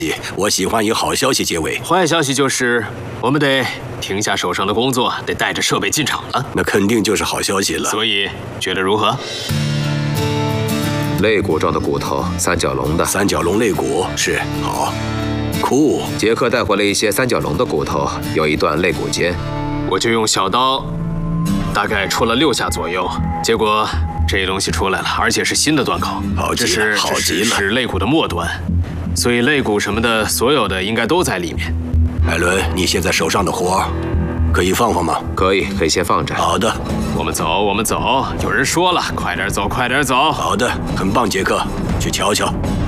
我喜欢以好消息结尾。 坏消息就是我们得停下手上的工作，得带着设备进场了。 那肯定就是好消息了。 所以觉得如何？ 肋骨状的骨头，三角龙的。 三角龙肋骨是好，酷。 杰克带回了一些三角龙的骨头，有一段肋骨尖。 我就用小刀，大概戳了6下左右，结果这东西出来了，而且是新的断口。 好极了，好极了。 是肋骨的末端，所以肋骨什么的，所有的应该都在里面。 艾伦，你现在手上的活可以放吗？ 可以先放着。 好的， 我们走。有人说了，快点走，快点走。 好的，很棒，杰克，去瞧瞧。